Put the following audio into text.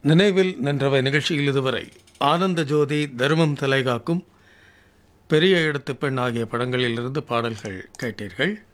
நினைவில் நின்றவை நிகழ்ச்சியில் இதுவரை ஆனந்த ஜோதி, தர்மம் தலைகாக்கும், பெரிய இடத்து பெண் ஆகிய படங்களிலிருந்து பாடல்கள் கேட்டீர்கள்.